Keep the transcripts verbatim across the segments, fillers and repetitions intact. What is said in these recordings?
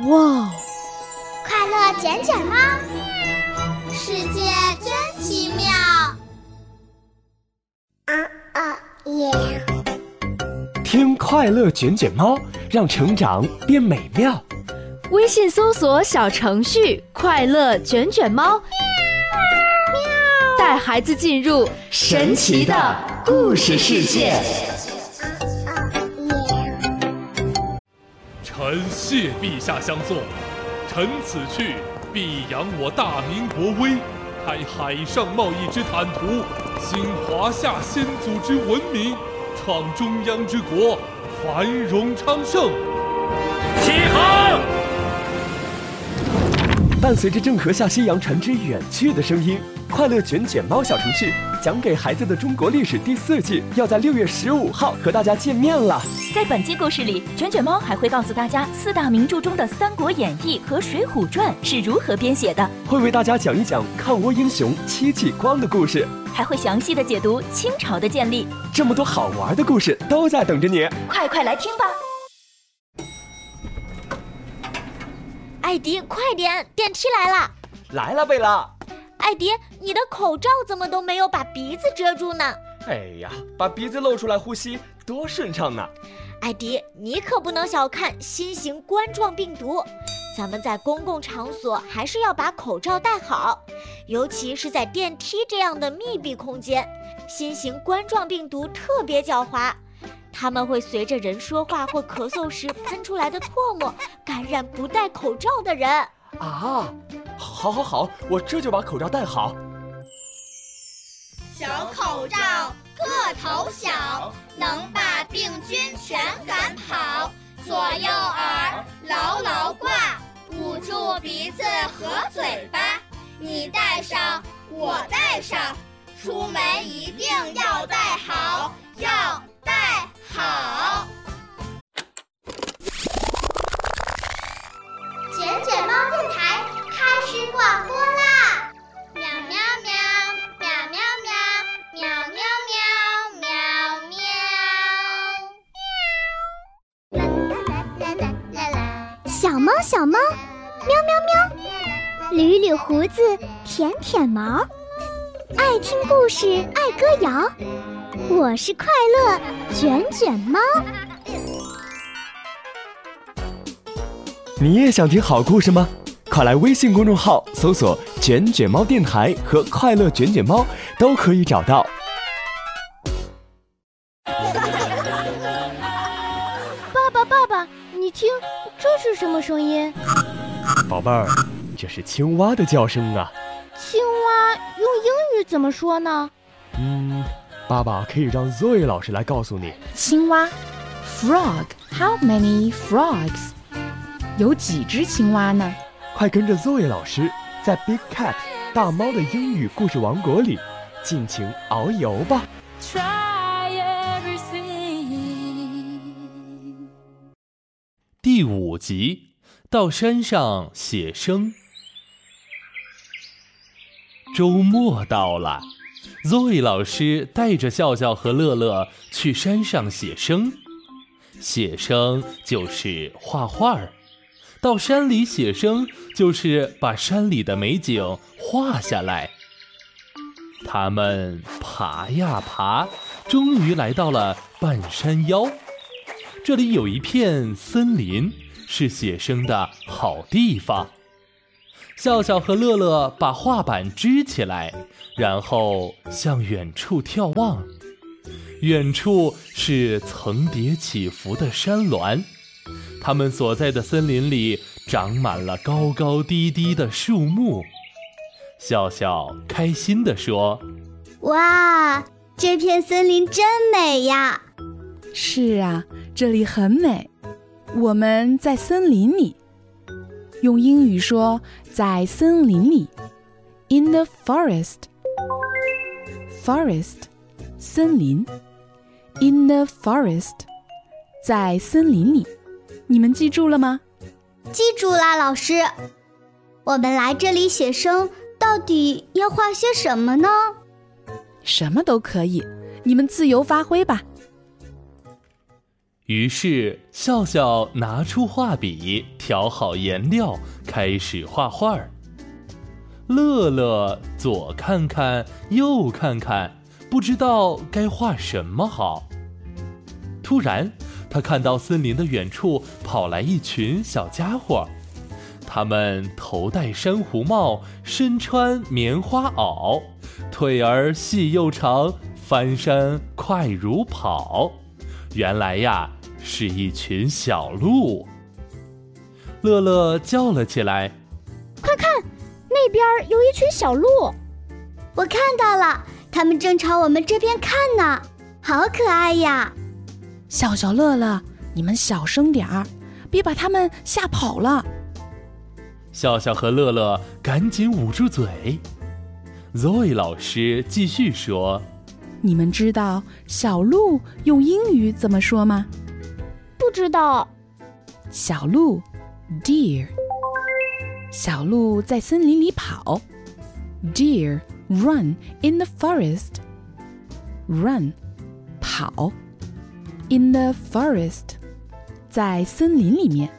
哇！ 快乐捡捡猫，世界真奇妙。啊啊耶！ 听快乐卷卷猫，让成长变美妙。 微信搜索小程序快乐卷卷猫，带孩子进入神奇的故事世界。 臣谢陛下相送，臣此去必扬我大明国威，开海上贸易之坦途，兴华夏先祖之文明，创中央之国，繁荣昌盛。起航！ 伴随着郑和下西洋船只远去的声音，快乐卷卷猫小程序讲给孩子的中国历史第四季要在六月十五号和大家见面了。 在本期故事里，卷卷猫还会告诉大家四大名著中的《三国演义》和《水浒传》是如何编写的， 会为大家讲一讲抗倭英雄戚继光的故事， 还会详细的解读清朝的建立。 这么多好玩的故事都在等着你， 快快来听吧！ 艾迪，快点，电梯来了！ 来了，贝拉。 艾迪，你的口罩怎么都没有把鼻子遮住呢？ 哎呀，把鼻子露出来呼吸多顺畅呢！ 艾迪，你可不能小看新型冠状病毒，咱们在公共场所还是要把口罩戴好，尤其是在电梯这样的密闭空间。新型冠状病毒特别狡猾，它们会随着人说话或咳嗽时喷出来的唾沫感染不戴口罩的人。 啊，好好好，我这就把口罩戴好。 小口罩个头小，能把病菌全赶跑。左右耳牢牢挂，捂住鼻子和嘴巴。你戴上，我戴上，出门一定要戴好，要戴好。卷卷猫电台开始广播啦！喵喵喵，喵喵喵，喵喵喵，喵喵。啦啦啦啦啦！小猫小猫，喵喵喵，捋捋胡子，舔舔毛，爱听故事，爱歌谣。我是快乐卷卷猫。 你也想听好故事吗？快来微信公众号搜索卷卷猫电台和快乐卷卷猫，都可以找到。 爸爸爸爸，你听，这是什么声音？ 宝贝儿，这是青蛙的叫声啊。 青蛙用英语怎么说呢？ 嗯，爸爸可以让 Zoe 老师来告诉你。 青蛙 Frog How many frogs？ 有几只青蛙呢？ 快跟着 Zoe 老师在 Big Cat 大猫的英语故事王国里尽情遨游吧。 第五集，到山上写生。周末到了， Zoe 老师带着笑笑和乐乐去山上写生。写生就是画画儿，到山里写生就是把山里的美景画下来。他们爬呀爬，终于来到了半山腰。这里有一片森林，是写生的好地方。笑笑和乐乐把画板支起来，然后向远处眺望。远处是层叠起伏的山峦，他们所在的森林里长满了高高低低的树木。笑笑开心地说： 哇，这片森林真美呀！ 是啊，这里很美。我们在森林里，用英语说在森林里 In the forest Forest 森林 In the forest 在森林里，你们记住了吗？ 记住啦，老师。我们来这里写生，到底要画些什么呢？ 什么都可以，你们自由发挥吧。 于是笑笑拿出画笔，调好颜料，开始画画。乐乐左看看右看看，不知道该画什么好。突然他看到森林的远处跑来一群小家伙，他们头戴珊瑚帽，身穿棉花袄，腿儿细又长，翻身快如跑。原来呀，是一群小鹿。乐乐叫了起来： 快看，那边有一群小鹿！ 我看到了，他们正朝我们这边看呢，好可爱呀！ 笑笑乐乐，你们小声点儿，别把他们吓跑了。 笑笑和乐乐赶紧捂住嘴。Zoe 老师继续说： 你们知道小鹿用英语怎么说吗？ 不知道。 小鹿 Deer。 小鹿在森林里跑。 Deer run in the forest。 Run 跑。 In the forest 在森林里面。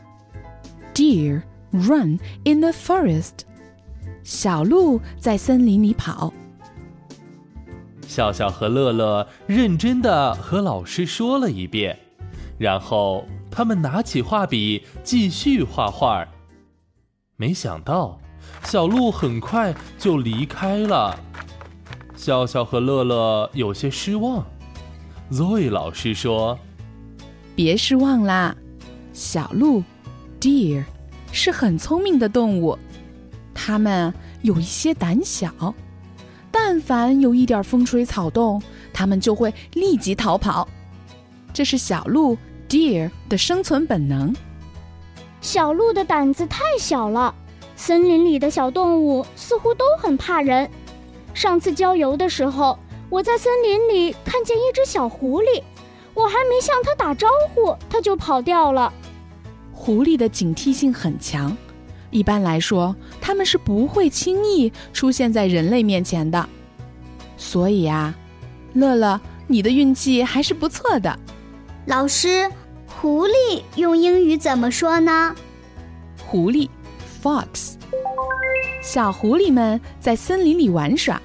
Deer run in the forest。 小鹿在森林里跑。 笑笑和乐乐认真地和老师说了一遍，然后他们拿起画笔继续画画。没想到小鹿很快就离开了。笑笑和乐乐有些失望。Zoe 老师说： 别失望啦，小鹿 Deer 是很聪明的动物，它们有一些胆小，但凡有一点风吹草动，它们就会立即逃跑。这是小鹿 Deer 的生存本能。 小鹿的胆子太小了，森林里的小动物似乎都很怕人。上次郊游的时候，我在森林里看见一只小狐狸，我还没向它打招呼，它就跑掉了。 狐狸的警惕性很强，一般来说，它们是不会轻易出现在人类面前的。所以啊，乐乐，你的运气还是不错的。 老师，狐狸用英语怎么说呢？ 狐狸 Fox。 小狐狸们在森林里玩耍。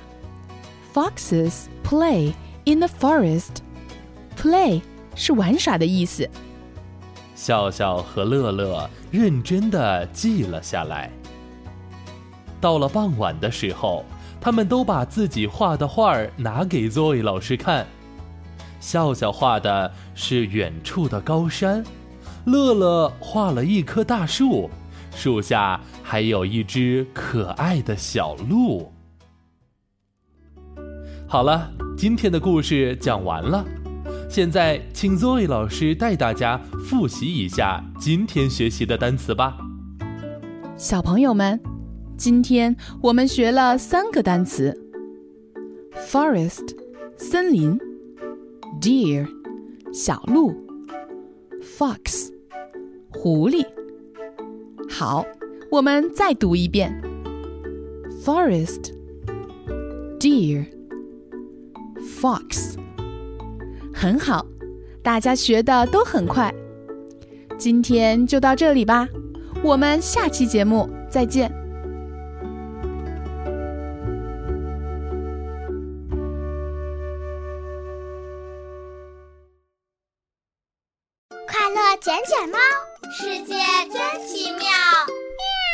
Foxes play in the forest。 Play 是玩耍的意思。 笑笑和乐乐认真地记了下来。到了傍晚的时候，他们都把自己画的画拿给 Zoe 老师看。笑笑画的是远处的高山，乐乐画了一棵大树，树下还有一只可爱的小鹿。好了，今天的故事讲完了。现在请 Zoe 老师带大家复习一下今天学习的单词吧。 小朋友们，今天我们学了三个单词。 Forest 森林， Deer 小鹿， Fox 狐狸。好，我们再读一遍。 Forest Deer Fox。 很好，大家学的都很快。今天就到这里吧，我们下期节目再见。